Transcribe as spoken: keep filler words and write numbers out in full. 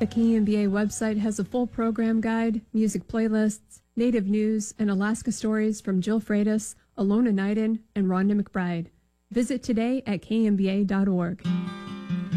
The K M B A website has a full program guide, music playlists, native news, and Alaska stories from Jill Freitas, Alona Knighton, and Rhonda McBride. Visit today at K M B A dot org.